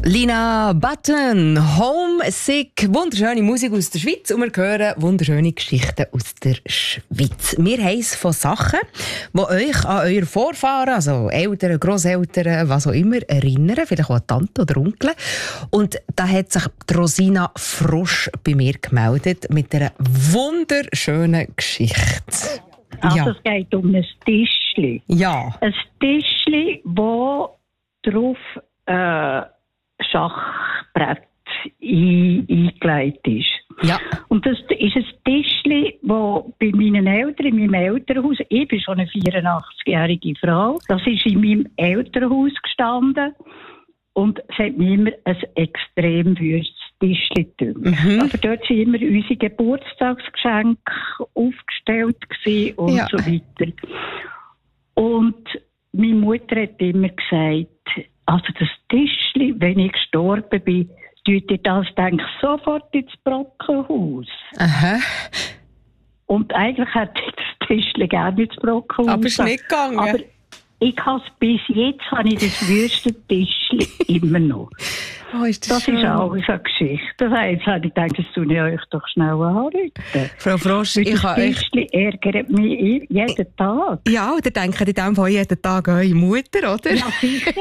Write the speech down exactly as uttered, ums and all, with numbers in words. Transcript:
Lina Button, Homesick, wunderschöne Musik aus der Schweiz und wir hören wunderschöne Geschichten aus der Schweiz. Wir haben es von Sachen, die euch an eure Vorfahren, also Eltern, Grosseltern, was auch immer, erinnern, vielleicht auch an Tante oder Onkel. Und da hat sich die Rosina Frosch bei mir gemeldet mit einer wunderschönen Geschichte. Also Ja. es geht um ein Tischli. Ja. Ein Tischli, wo drauf äh, Schachbrett ein, eingelegt ist. Ja. Und das ist ein Tischli, das bei meinen Eltern, in meinem Elternhaus, ich bin schon eine vierundachtzigjährige Frau, das ist in meinem Elternhaus gestanden und es hat mir immer ein extrem wüstes Tischli gedünkt. Mhm. Aber dort waren immer unsere Geburtstagsgeschenke aufgestellt gewesen und Ja. so weiter. Und meine Mutter hat immer gesagt, also das Tischli, wenn ich gestorben bin, tut ihr das, denke ich, sofort ins Brockenhaus. Aha. Und eigentlich hätte ich das Tischli gerne ins Brockenhaus. Aber es ist nicht gegangen. Aber ich habe bis jetzt habe ich das wüste Tischli immer noch. Oh, ist das Das schön. ist auch eine Geschichte. Das heißt, jetzt habe ich gedacht, das tue ich euch doch schnell anrufen. Frau Frosch, Weil ich das kann euch... Tischli ärgert mich jeden Tag. Ja, oder denken in dem Fall jeden Tag eure Mutter, oder? Ja, sicher.